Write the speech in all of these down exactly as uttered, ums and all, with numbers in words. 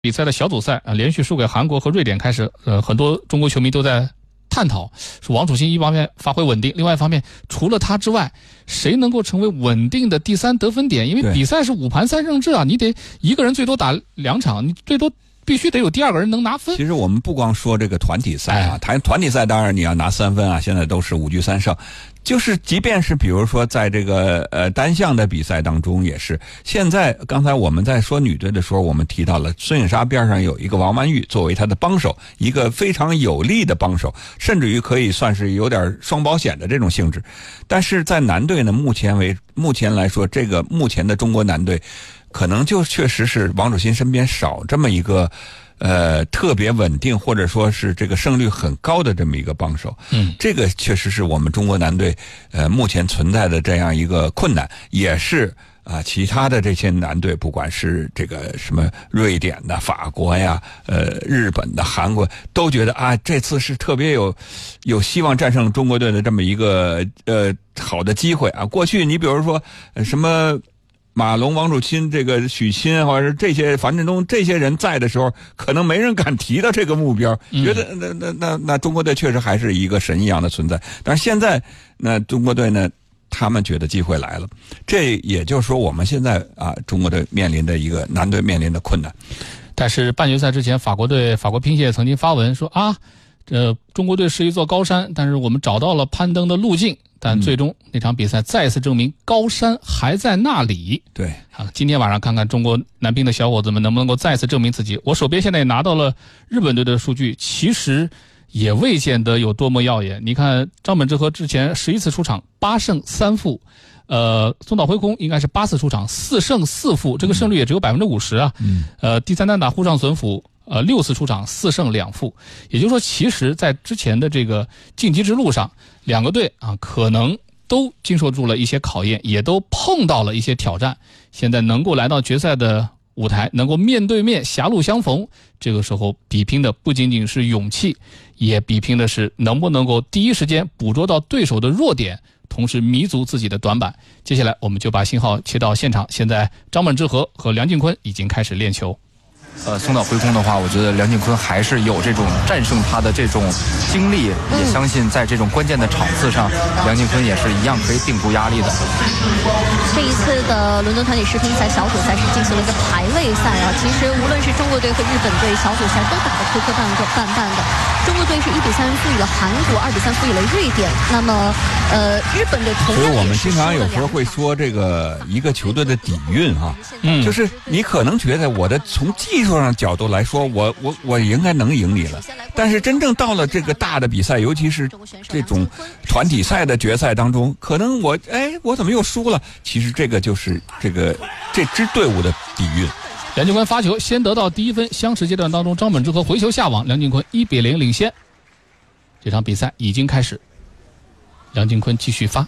比赛的小组赛啊，连续输给韩国和瑞典开始，呃，很多中国球迷都在探讨，是王楚钦一方面发挥稳定，另外一方面除了他之外，谁能够成为稳定的第三得分点？因为比赛是五盘三胜制啊，你得一个人最多打两场，你最多必须得有第二个人能拿分。 其实我们不光说这个团体赛啊，谈团体赛当然你要拿三分啊，现在都是五局三胜。就是即便是比如说在这个呃单项的比赛当中也是，现在刚才我们在说女队的时候，我们提到了孙颖莎边上有一个王曼玉作为她的帮手，一个非常有力的帮手，甚至于可以算是有点双保险的这种性质。但是在男队呢，目前为目前来说，这个目前的中国男队可能就确实是王楚钦身边少这么一个呃，特别稳定或者说是这个胜率很高的这么一个帮手， 嗯， 这个确实是我们中国男队呃目前存在的这样一个困难，也是啊、呃、其他的这些男队，不管是这个什么瑞典的、法国呀、呃日本的、韩国，都觉得啊这次是特别有有希望战胜中国队的这么一个呃好的机会啊。过去你比如说、呃、什么。马龙、王楚钦、这个许昕，或者是这些樊振东这些人在的时候，可能没人敢提到这个目标， 嗯、 觉得那那那那中国队确实还是一个神一样的存在。但是现在，那中国队呢，他们觉得机会来了。这也就是说，我们现在啊，中国队面临的一个男队面临的困难。 但是半决赛之前，法国队法国乒协曾经发文说啊，呃，中国队是一座高山，但是我们找到了攀登的路径。但最终那场比赛再次证明高山还在那里。 对啊，今天晚上看看中国男乒的小伙子们能不能够再次证明自己。我手边现在也拿到了日本队的数据，其实也未见得有多么耀眼。你看张本智和之前十一次出场，八胜三负。呃，松岛辉空应该是八次出场，四胜四负，这个胜率也只有百分之五十啊。 嗯。 呃，第三单打沪上隼辅，呃，六次出场，四胜两负。也就是说，其实在之前的这个晋级之路上，两个队啊，可能都经受住了一些考验，也都碰到了一些挑战。现在能够来到决赛的舞台，能够面对面狭路相逢，这个时候比拼的不仅仅是勇气，也比拼的是能不能够第一时间捕捉到对手的弱点，同时弥足自己的短板。接下来我们就把信号切到现场，现在张本智和和梁靖昆已经开始练球。 呃，松岛辉空的话，我觉得梁靖昆还是有这种战胜他的这种经历，也相信在这种关键的场次上，梁靖昆也是一样可以顶住压力的。 这一次的伦敦团体世乒赛小组赛是进行了一个排位赛啊，其实无论是中国队和日本队，小组赛都打得磕磕绊绊绊的。中国队是一比三负于了韩国，二比三负于了瑞典。那么，呃，日本队同样也是。所以我们经常有时候会说这个一个球队的底蕴哈、啊，嗯，就是你可能觉得我的从技术上角度来说，我我我应该能赢你了，但是真正到了这个大的比赛，尤其是这种团体赛的决赛当中，可能我哎我怎么又输了？其实这个就是这个这支队伍的底蕴。 梁靖昆发球，先得到第一分。相持阶段当中，张本智和回球下网，梁靖昆一比零领先。这场比赛已经开始，梁靖昆继续发，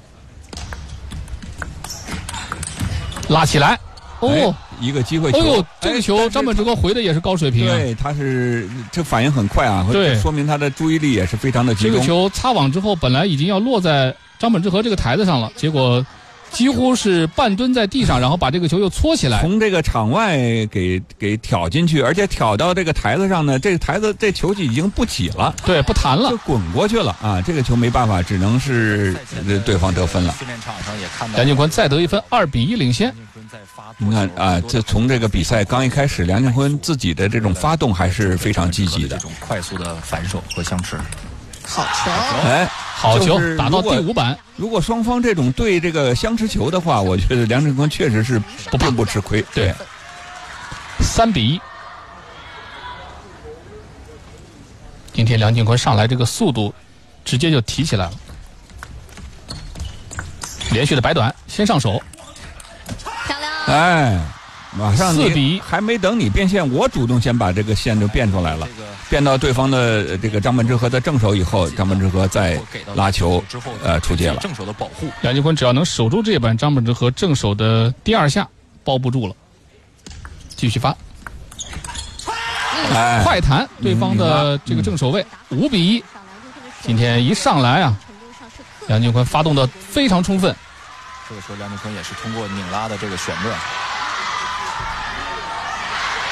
拉起来，哦。 哎一个机会球， 哎呦，这个球张本智和回的也是高水平啊！ 对，他是这反应很快啊， 对， 说明他的注意力也是非常的集中。 这个球擦网之后，本来已经要落在张本智和这个台子上了，结果几乎是半蹲在地上，然后把这个球又搓起来， 从这个场外给给挑进去，而且挑到这个台子上呢，这个台子这球就已经不起了， 对，不弹了， 就滚过去了啊！这个球没办法，只能是对方得分了。 训练场上也看到梁靖昆再得一分，二比一领先。 你看啊，这从这个比赛刚一开始，梁靖昆自己的这种发动还是非常积极的， 这种快速的反手和相持。 好球！ 哎， 好球，打到第五板。 如果双方这种对这个相持球的话，我觉得梁靖昆确实是不并不吃亏。 对，三比一。今天梁靖昆上来这个速度，直接就提起来了。连续的摆短，先上手。 漂亮！ 哎，马上四比一， 还没等你变线，我主动先把这个线就变出来了，变到对方的这个张本智和的正手以后，张本智和再拉球，呃，出界了。 正手的保护， 梁靖昆只要能守住这板，张本智和正手的第二下包不住了，继续发。 哎， 快弹对方的这个正手位，五比一。今天一上来啊，梁靖昆发动的非常充分。 这个时候梁靖昆也是通过拧拉的这个旋转，